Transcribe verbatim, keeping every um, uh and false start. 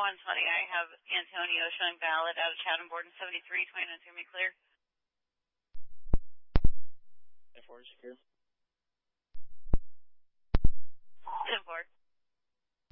one twenty, I have Antonio showing valid out of Chatham Borden seventy-three, twenty-nine, to me clear. ten four, secure.